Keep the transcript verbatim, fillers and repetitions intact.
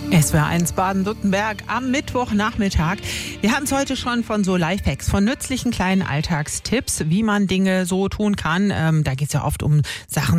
S W R eins Baden-Württemberg am Mittwochnachmittag. Wir hatten es heute schon von so Lifehacks, von nützlichen kleinen Alltagstipps, wie man Dinge so tun kann. Ähm, da geht es ja oft um Sachen,